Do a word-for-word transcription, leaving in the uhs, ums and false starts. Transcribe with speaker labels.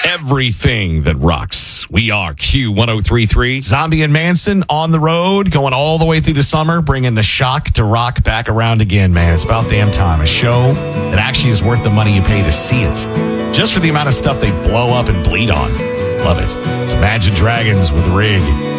Speaker 1: everything that rocks. We are Q one oh three three.
Speaker 2: Zombie and Manson on the road, going all the way through the summer, bringing the shock to rock back around again, man. It's about damn time. A show that actually is worth the money you pay to see it. Just for the amount of stuff they blow up and bleed on. Love it. It's Imagine Dragons with Rig.